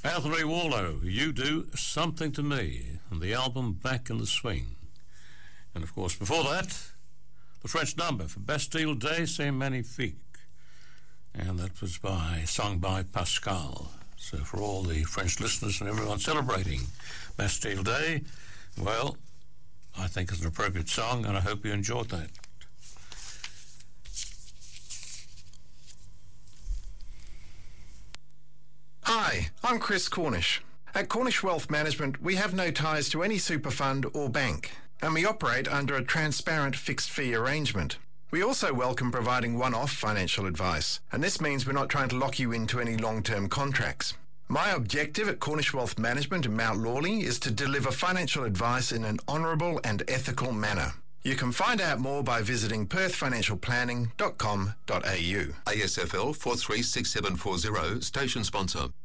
Anthony Warlow, You Do Something to Me, and the album Back in the Swing. And of course, before that, the French number for Bastille Day, C'est Magnifique. And that was sung by Pascal. So for all the French listeners and everyone celebrating Bastille Day, well, I think it's an appropriate song, and I hope you enjoyed that. Hi, I'm Chris Cornish. At Cornish Wealth Management, we have no ties to any super fund or bank, and we operate under a transparent fixed fee arrangement. We also welcome providing one-off financial advice, and this means we're not trying to lock you into any long-term contracts. My objective at Cornish Wealth Management in Mount Lawley is to deliver financial advice in an honourable and ethical manner. You can find out more by visiting perthfinancialplanning.com.au. ASFL 436740, station sponsor.